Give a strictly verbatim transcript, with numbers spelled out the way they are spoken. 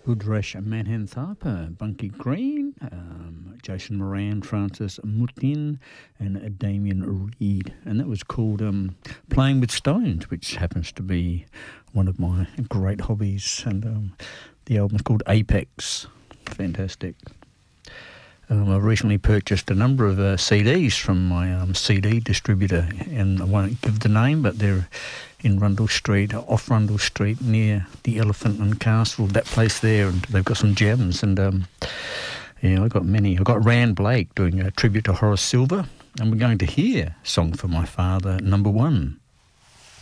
Budresh Manhantharpa, Bunky Green, um, Jason Moran, Francis Mutin, and uh, Damien Reed. And that was called um, Playing with Stones, which happens to be one of my great hobbies. And um, the album's called Apex. Fantastic. Um, I recently purchased a number of uh, C Ds from my um, C D distributor, and I won't give the name, but they're in Rundle Street, off Rundle Street, near the Elephant and Castle, that place there, and they've got some gems, and um, yeah, I got many. I got Rand Blake doing a tribute to Horace Silver, and we're going to hear Song for My Father, number one.